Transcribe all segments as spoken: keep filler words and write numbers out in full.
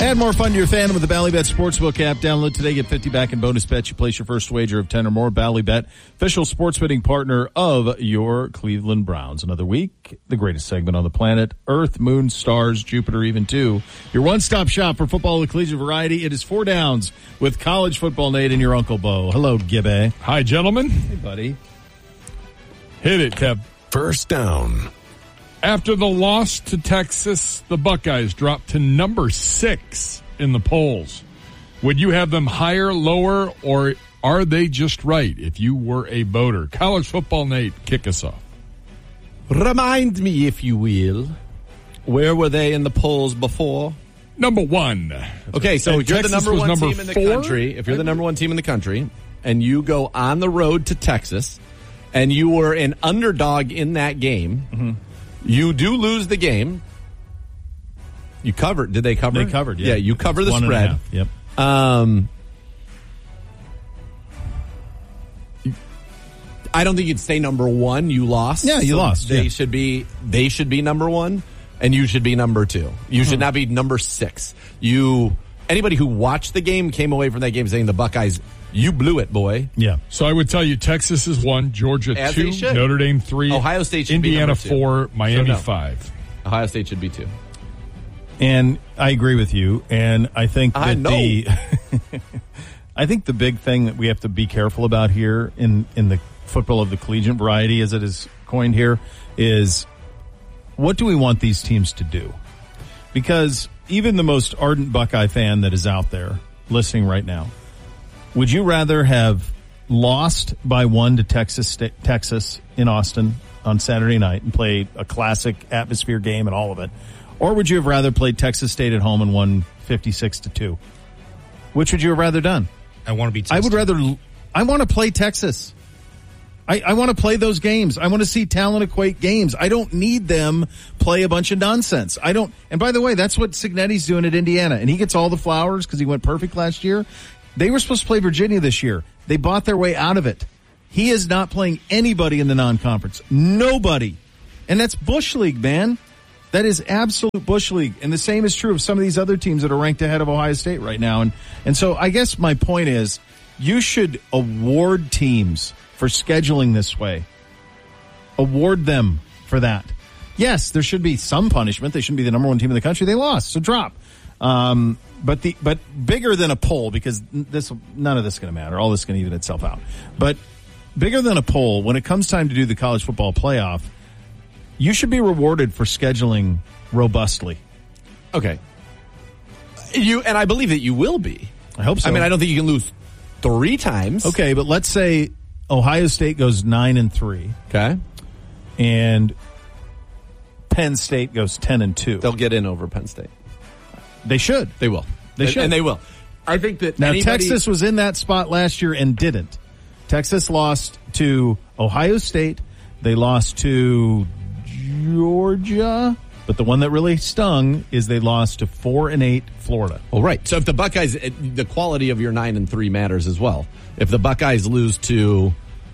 Add more fun to your fandom with the Bally Bet Sportsbook app. Download today. Get fifty back in bonus bets. You place your first wager of ten or more. Bally Bet, official sports betting partner of your Cleveland Browns. Another week, the greatest segment on the planet. Earth, moon, stars, Jupiter, even two. Your one-stop shop for football with collegiate variety. It is Four Downs with College Football Nate and your Uncle Bo. Hello, Gibby. Hi, gentlemen. Hey, buddy. Hit it, Kev. First down. After the loss to Texas, the Buckeyes dropped to number six in the polls. Would you have them higher, lower, or are they just right if you were a voter? College Football Nate, kick us off. Remind me, if you will, where were they in the polls before? Number one. Okay, so And you're Texas the number was one number team in the four? country. If you're the number one team in the country, and you go on the road to Texas, and you were an underdog in that game, mm-hmm. you do lose the game. You covered. Did they cover? They covered, yeah. Yeah, you cover It's the one and a spread. half, Yep. Um, I don't think you'd say number one. You lost. Yeah, you So lost, They yeah. should be. They should be number one, and you should be number two. You Mm-hmm. should not be number six. You. Anybody who watched the game came away from that game saying the Buckeyes, you blew it, boy. Yeah. So I would tell you Texas is one, Georgia As two, they should. Notre Dame three, Ohio State should be Indiana number two. four, Miami So no. five. Ohio State should be two. And I agree with you. And I think that I know. the I think the big thing that we have to be careful about here in, in the football of the collegiate variety, as it is coined here, is what do we want these teams to do? Because even the most ardent Buckeye fan that is out there listening right now, would you rather have lost by one to Texas Sta- Texas in Austin on Saturday night and played a classic atmosphere game and all of it? Or would you have rather played Texas State at home and won fifty-six to two? Which would you have rather done? I want to be I would rather, I want to play Texas. I, I want to play those games. I want to see talent equate games. I don't need them play a bunch of nonsense. I don't, and by the way, that's what Cignetti's doing at Indiana, and he gets all the flowers because he went perfect last year. They were supposed to play Virginia this year. They bought their way out of it. He is not playing anybody in the non-conference. Nobody. And that's Bush League, man. That is absolute Bush League. And the same is true of some of these other teams that are ranked ahead of Ohio State right now. And, and so I guess my point is you should award teams for scheduling this way. Award them for that. Yes, there should be some punishment. They shouldn't be the number one team in the country. They lost, so drop. Um, but the, but bigger than a poll, because this, none of this is going to matter. All this is going to even itself out. But bigger than a poll, when it comes time to do the college football playoff, you should be rewarded for scheduling robustly. Okay. You and I believe that you will be. I hope so. I mean, I don't think you can lose three times. Okay, but let's say Ohio State goes nine and three. Okay. And Penn State goes ten and two. They'll get in over Penn State. They should. They will. They and, should. And they will. I think that now anybody... Texas was in that spot last year and didn't. Texas lost to Ohio State. They lost to Georgia. But the one that really stung is they lost to four and eight Florida. Well, right. So if the Buckeyes, the quality of your nine and three matters as well. If the Buckeyes lose to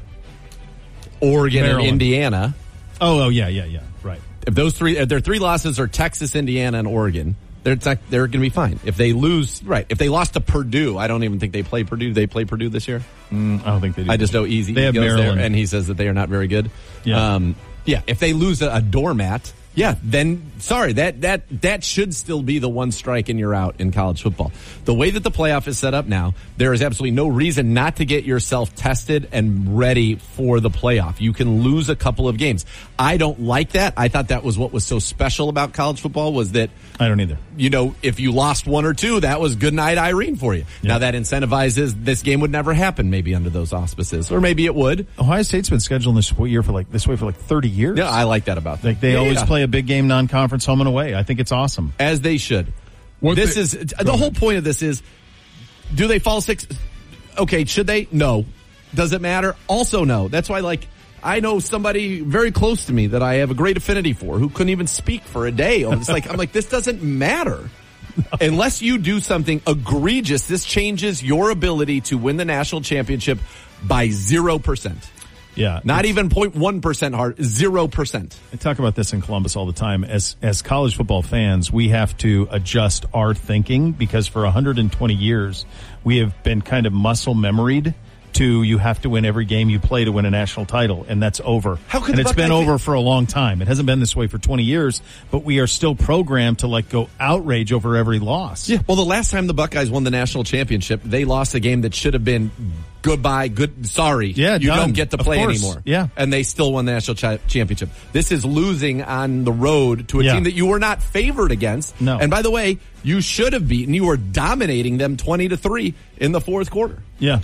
Oregon Maryland. and Indiana, Oh, oh, yeah, yeah, yeah. Right. if those three, if their three losses are Texas, Indiana, and Oregon, they're they're going to be fine. If they lose, right? If they lost to Purdue, I don't even think they play Purdue. They play Purdue this year. Mm, I don't think they do. I just know easy. They he have goes Maryland. there and he says that they are not very good. Yeah. Um, yeah. If they lose a, a doormat, yeah, then sorry, that that that should still be the one strike and you're out in college football. The way that the playoff is set up now, there is absolutely no reason not to get yourself tested and ready for the playoff. You can lose a couple of games. I don't like that. I thought that was what was so special about college football was that I don't either. you know, if you lost one or two, that was good night Irene for you. Yeah. Now that incentivizes this game would never happen maybe under those auspices, or maybe it would. Ohio State's been scheduling this year for like this way for like thirty years. Yeah, I like that about them. Like they Yeah, always yeah. play a big game non-conference home and away. I think it's awesome. As they should. What this the- is Go the whole ahead. point of this is, do they fall six? Okay, should they? No. Does it matter? Also no. That's why, like, I know somebody very close to me that I have a great affinity for who couldn't even speak for a day. It's like, I'm like, this doesn't matter. Unless you do something egregious, this changes your ability to win the national championship by zero percent. Yeah. Not even zero point one percent hard, zero percent. I talk about this in Columbus all the time. As as college football fans, we have to adjust our thinking because for one hundred twenty years, we have been kind of muscle memoried to you have to win every game you play to win a national title, and that's over. How could and the it's been Buckeyes over be- for a long time. It hasn't been this way for twenty years, but we are still programmed to like go outrage over every loss. Yeah. Well, the last time the Buckeyes won the national championship, they lost a game that should have been goodbye, good, sorry. Yeah, you done. don't get to Of play course. anymore. Yeah. And they still won the national cha- championship. This is losing on the road to a Yeah. team that you were not favored against. No. And by the way, you should have beaten. You were dominating them twenty to three in the fourth quarter. Yeah.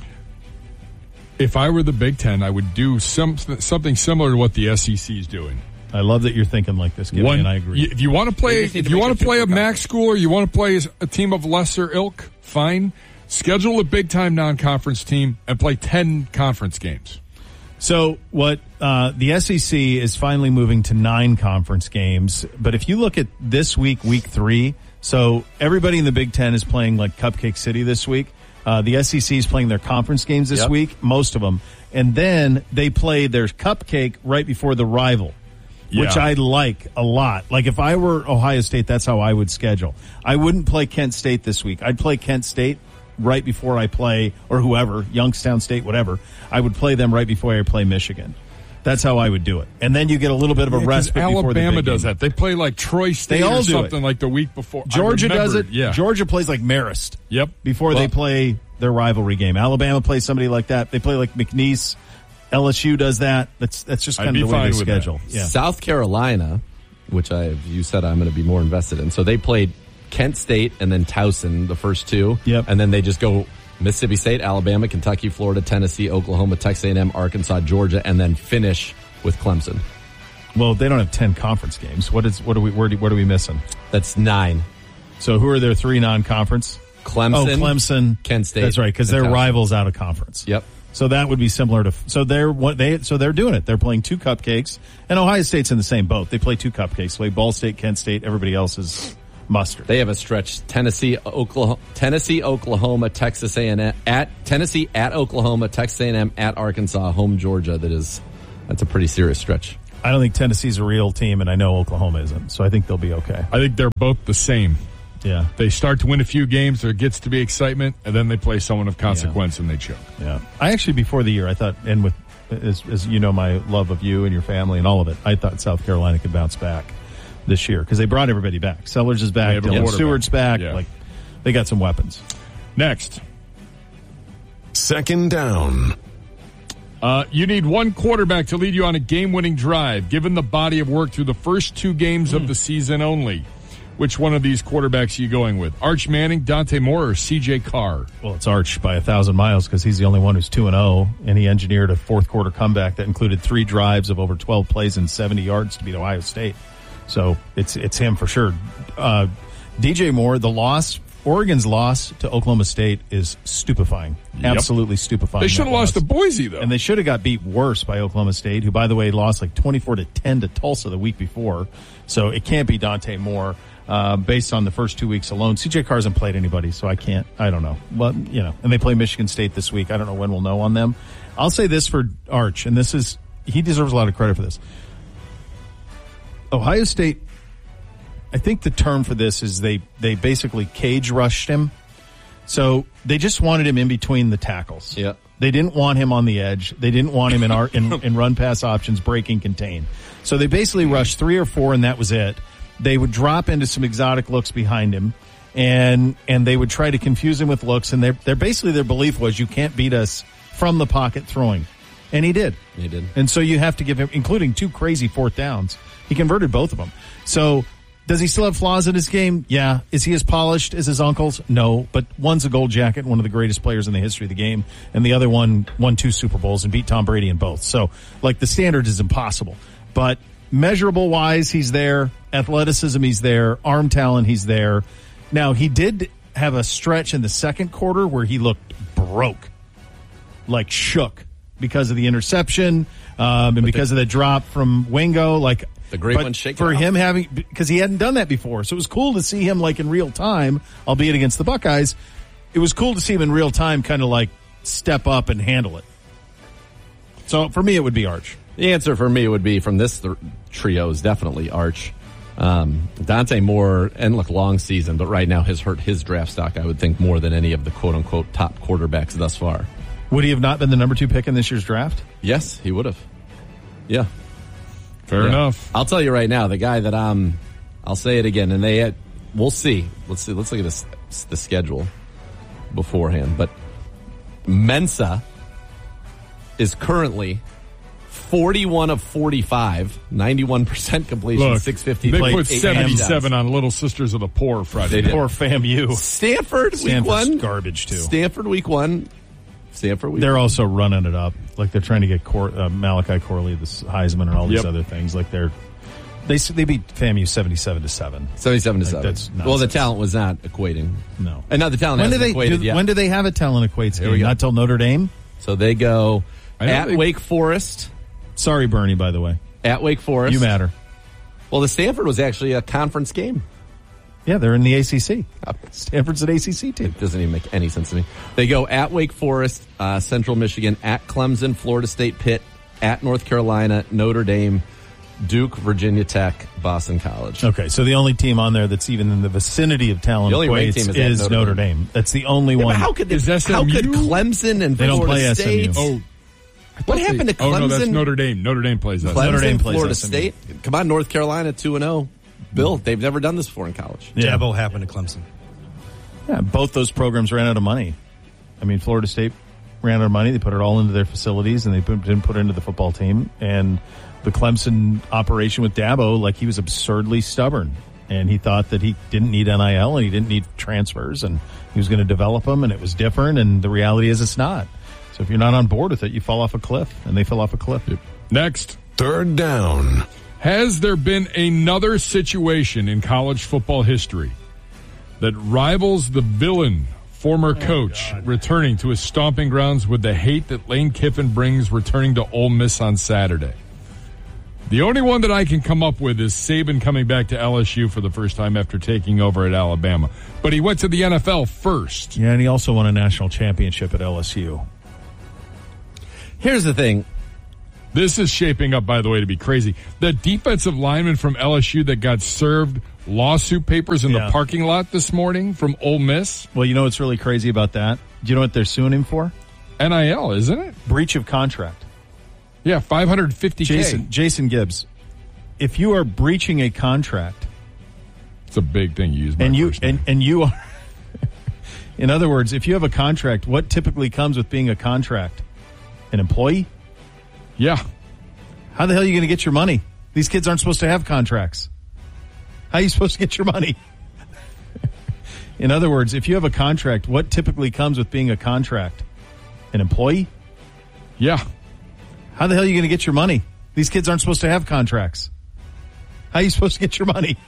If I were the Big Ten, I would do some something similar to what the S E C is doing. I love that you're thinking like this, Gibby, One, and I agree. If you want to play, They just need if to you make want it to play a difficult. MAC school or you want to play a team of lesser ilk, fine. Schedule a big time non-conference team and play ten conference games. So what uh, the S E C is finally moving to nine conference games. But if you look at this week, week three, so everybody in the Big Ten is playing like Cupcake City this week. Uh, the S E C is playing their conference games this Yep. week, most of them. And then they play their Cupcake right before the rival, which Yeah. I like a lot. Like if I were Ohio State, that's how I would schedule. I wouldn't play Kent State this week. I'd play Kent State right before I play, or whoever, Youngstown State, whatever. I would play them right before I play Michigan. That's how I would do it. And then you get a little bit of a Yeah, 'cause respite before the Alabama big does game. that. They play like Troy State They all or do it. something like the week before. I Georgia does it. remembered, Yeah. Georgia plays like Marist. Yep. Before Well, they play their rivalry game. Alabama plays somebody like that. They play like McNeese. L S U does that. That's that's just I'd kind be of the way fine they with that. schedule. Yeah. South Carolina, which I you said I'm going to be more invested in. So they played Kent State and then Towson, the first two. Yep. And then they just go Mississippi State, Alabama, Kentucky, Florida, Tennessee, Oklahoma, Texas A and M, Arkansas, Georgia, and then finish with Clemson. Well, they don't have ten conference games. What is what are we where do, what are we missing? That's nine. So who are their three non-conference? Clemson. Oh, Clemson, Kent State. That's right, because and they're Towson. rivals out of conference. Yep. So that would be similar to. So they're what they. So they're doing it. They're playing two cupcakes, and Ohio State's in the same boat. They play two cupcakes. They play Ball State, Kent State. Everybody else is mustard. They have a stretch: Tennessee, Oklahoma, Tennessee, Oklahoma, Texas A and M at Tennessee, at Oklahoma, Texas A and M, at Arkansas, home Georgia. That is, that's a pretty serious stretch. I don't think Tennessee's a real team, and I know Oklahoma isn't. So I think they'll be okay. I think they're both the same. Yeah, They start to win a few games, there gets to be excitement, and then they play someone of consequence and they choke. yeah. I actually before the year, I thought, and with as, as you know, my love of you and your family and all of it, I thought South Carolina could bounce back this year because they brought everybody back. Sellers is They back. have a Dylan quarterback. Stewart's back. Yeah. Like they got some weapons. Next. Second down. Uh, you need one quarterback to lead you on a game-winning drive, given the body of work through the first two games of the season only. Which one of these quarterbacks are you going with? Arch Manning, Dante Moore, or C J Carr? Well, it's Arch by a thousand miles because he's the only one who's two and zero, and he engineered a fourth quarter comeback that included three drives of over twelve plays and seventy yards to beat Ohio State. So it's it's him for sure. Uh, D J Moore, the loss, Oregon's loss to Oklahoma State is stupefying, Yep. absolutely stupefying. They should have that lost loss. to Boise, though. And they should have got beat worse by Oklahoma State, who, by the way, lost like twenty-four to ten to Tulsa the week before. So it can't be Dante Moore uh, based on the first two weeks alone. C J Carr hasn't played anybody, so I can't. I don't know. Well, you know, and they play Michigan State this week. I don't know when we'll know on them. I'll say this for Arch, and this is he deserves a lot of credit for this. Ohio State, I think the term for this is they they basically cage rushed him. So they just wanted him in between the tackles. Yeah. They didn't want him on the edge. They didn't want him in our in, in run pass options, breaking, contain. So they basically rushed three or four, and that was it. They would drop into some exotic looks behind him, and and they would try to confuse him with looks. And they're they're basically their belief was you can't beat us from the pocket throwing, and he did. He did. And so you have to give him, including two crazy fourth downs. He converted both of them. So. Does he still have flaws in his game? Yeah. Is he as polished as his uncles? No. But one's a gold jacket, one of the greatest players in the history of the game, and the other one won two Super Bowls and beat Tom Brady in both. So, like, the standard is impossible. But measurable-wise, he's there. Athleticism, he's there. Arm talent, he's there. Now, he did have a stretch in the second quarter where he looked broke, like shook, because of the interception um, and because of the drop from Wingo. Like, The great but one shaking for off. him having, because he hadn't done that before. So it was cool to see him like in real time, albeit against the Buckeyes. It was cool to see him in real time kind of like step up and handle it. So for me, it would be Arch. The answer for me would be from this th- trio is definitely Arch. Um, Dante Moore, and look, long season, but right now has hurt his draft stock, I would think, more than any of the quote-unquote top quarterbacks thus far. Would he have not been the number two pick in this year's draft? Yes, he would have. Yeah. Fair Yeah. enough. I'll tell you right now, the guy that um, I'll say it again, and they had, we'll see. Let's see. Let's look at this, the schedule beforehand. But Mensa is currently forty-one of forty-five, ninety-one percent completion, Look, six fifty. they played put eight seventy-seven on Little Sisters of the Poor Friday. They did. Poor FAMU. Stanford, week Stanford's one. garbage, too. Stanford, week one. Stanford, week They're one. also running it up. Like they're trying to get Cor- uh, Malachi Corley, this Heisman, and all these Yep. other things. Like they're they s- they beat FAMU seventy-seven to seven. seventy-seven to Like, seven. that's Well, the nonsense. talent was not equating. No. And not the talent When do hasn't they equated do, yet. when do they have a talent equates Here we game? go. Not till Notre Dame. So they go I know at they- Wake Forest. Sorry, Bernie. By the way, At Wake Forest. you matter. Well, the Stanford was actually a conference game. Yeah, they're in the A C C. Stanford's an A C C team. It doesn't even make any sense to me. They go at Wake Forest, uh, Central Michigan, at Clemson, Florida State, Pitt, at North Carolina, Notre Dame, Duke, Virginia Tech, Boston College. Okay, so the only team on there that's even in the vicinity of talent The only ranked equates team is is, at Notre, Notre Dame. Dame. That's the only Yeah, one. but how could they, Is S M U? how could Clemson and They don't Florida play S M U. State? Oh, What happened to Clemson? Oh, no, that's Notre Dame. Notre Dame plays that. Clemson, Notre Dame plays Florida S M U. State. Come on, North Carolina two and zero. Bill, they've never done this before in college. Yeah. Dabo happened to Clemson. Yeah, both those programs ran out of money. I mean, Florida State ran out of money. They put it all into their facilities, and they put, didn't put it into the football team. And the Clemson operation with Dabo, like, he was absurdly stubborn. And he thought that he didn't need N I L and he didn't need transfers, and he was going to develop them, and it was different. And the reality is it's not. So if you're not on board with it, you fall off a cliff, and they fell off a cliff. Next. Third down. Has there been another situation in college football history that rivals the villain former coach returning to his stomping grounds with the hate that Lane Kiffin brings returning to Ole Miss on Saturday? The only one that I can come up with is Saban coming back to L S U for the first time after taking over at Alabama. But he went to the N F L first. Yeah, and he also won a national championship at L S U. Here's the thing. This is shaping up, by the way, to be crazy. The defensive lineman from L S U that got served lawsuit papers in Yeah. the parking lot this morning from Ole Miss. Well, you know what's really crazy about that? Do you know what they're suing him for? N I L, isn't it? Breach of contract. Yeah, five hundred fifty K. Jason, Jason Gibbs, if you are breaching a contract It's a big thing you use my and you first name. and, and you are, in other words, if you have a contract, what typically comes with being a contract? An employee? Yeah. How the hell are you going to get your money? These kids aren't supposed to have contracts. How are you supposed to get your money? In other words, if you have a contract, what typically comes with being a contract? An employee? Yeah. How the hell are you going to get your money? These kids aren't supposed to have contracts. How are you supposed to get your money?